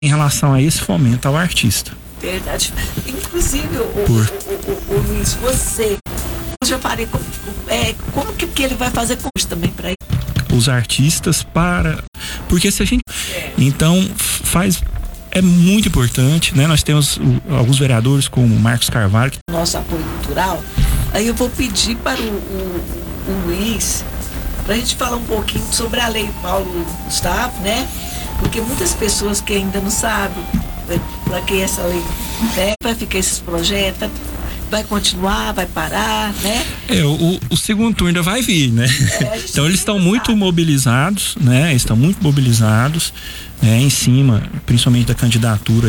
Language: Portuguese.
em relação a esse fomento ao artista. Verdade. Inclusive, o Luiz, você, eu já falei como que ele vai fazer curso também para ele? Os artistas porque se a gente então é muito importante, né? Nós temos alguns vereadores como Marcos Carvalho, Nosso apoio cultural. Aí eu vou pedir para o Luiz para a gente falar um pouquinho sobre a Lei Paulo Gustavo, né? Porque muitas pessoas que ainda não sabem para que essa lei, né, vai ficar esses projetos, vai continuar, vai parar, né? O segundo turno ainda vai vir, né? Então eles estão muito mobilizados, né? Estão muito mobilizados, né? Em cima, principalmente da candidatura